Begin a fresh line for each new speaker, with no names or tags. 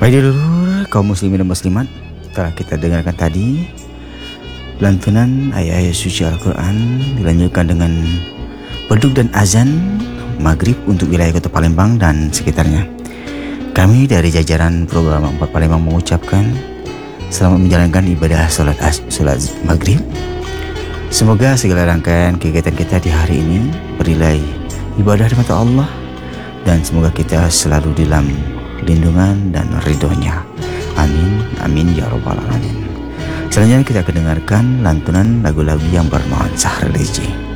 Baik dulur kaum muslimin dan muslimat, telah kita dengarkan tadi lantunan ayat-ayat suci Al-Quran dilanjutkan dengan beduk dan azan maghrib untuk wilayah Kota Palembang dan sekitarnya. Kami dari jajaran program 4 Palembang mengucapkan selamat menjalankan ibadah sholat maghrib. Semoga segala rangkaian kegiatan kita di hari ini bernilai ibadah di mata Allah, dan semoga kita selalu dalam lindungan dan ridhonya. Amin, amin ya rabbal alamin. Selanjutnya kita akan dengarkan lantunan lagu-lagu yang bernuansa religi.